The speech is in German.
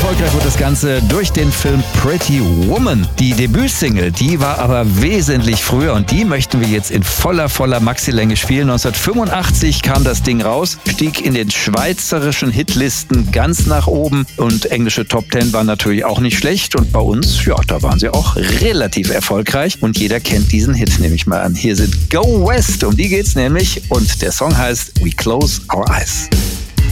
Erfolgreich wurde das Ganze durch den Film Pretty Woman. Die Debütsingle, die war aber wesentlich früher und die möchten wir jetzt in voller Maxilänge spielen. 1985 kam das Ding raus, stieg in den schweizerischen Hitlisten ganz nach oben und englische Top 10 waren natürlich auch nicht schlecht und bei uns, ja, da waren sie auch relativ erfolgreich und jeder kennt diesen Hit, nehme ich mal an. Hier sind Go West, um die geht's nämlich und der Song heißt We Close Our Eyes.